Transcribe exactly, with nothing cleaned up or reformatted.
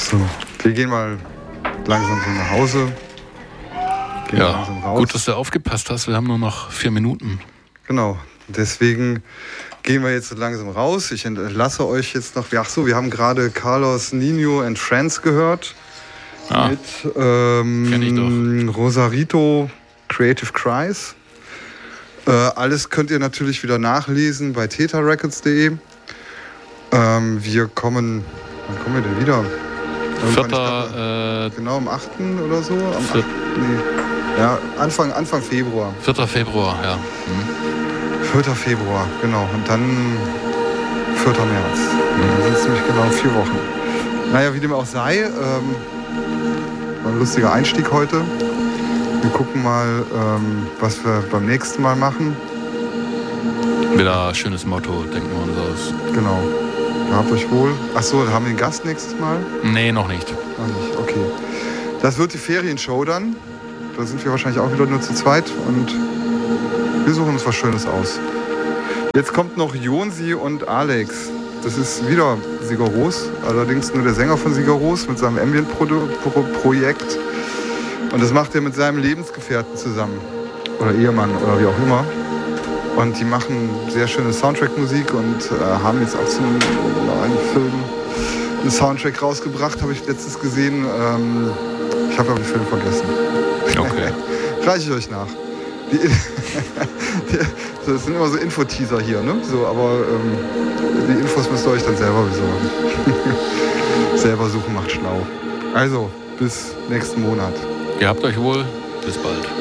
So, wir gehen mal langsam so nach Hause. Gehen Ja, langsam raus. gut, dass du aufgepasst hast. Wir haben nur noch vier Minuten. Genau, deswegen gehen wir jetzt langsam raus. Ich entlasse euch jetzt noch. Ach so, wir haben gerade Carlos Nino and Friends gehört. Ah, mit ähm, kenn ich doch. Rosarito Creative Cries. Äh, alles könnt ihr natürlich wieder nachlesen bei theta records punkt de. Ähm, wir kommen, wann kommen wir denn wieder? Irgendwann, Vierter, ich glaub, äh, genau am achten oder so? Am Viert- achten Nee. Ja, Anfang, Anfang Februar. vierter Februar, ja. Hm. vierter Februar, genau. Und dann vierter März. Das sind ziemlich genau vier Wochen. Naja, wie dem auch sei, ähm, war ein lustiger Einstieg heute. Wir gucken mal, ähm, was wir beim nächsten Mal machen. Wieder ein schönes Motto, denken wir uns aus. Genau. Habt euch wohl. Achso, haben wir einen Gast nächstes Mal? Nee, noch nicht. Noch nicht, okay. Das wird die Ferienshow dann. Da sind wir wahrscheinlich auch wieder nur zu zweit und wir suchen uns was Schönes aus. Jetzt kommt noch Jonsi und Alex. Das ist wieder Sigaros, allerdings nur der Sänger von Sigaros mit seinem Ambient-Projekt. Und das macht er mit seinem Lebensgefährten zusammen. Oder Ehemann oder wie auch immer. Und die machen sehr schöne Soundtrack-Musik und äh, haben jetzt auch zum neuen Film einen Soundtrack rausgebracht, habe ich letztens gesehen. Ähm, ich habe aber den Film vergessen. Okay. Reiche ich euch nach. Die, die, das sind immer so Info-Teaser hier, ne? So, aber ähm, die Infos müsst ihr euch dann selber besorgen. Selber suchen macht schlau. Also, bis nächsten Monat. Ihr habt euch wohl. Bis bald.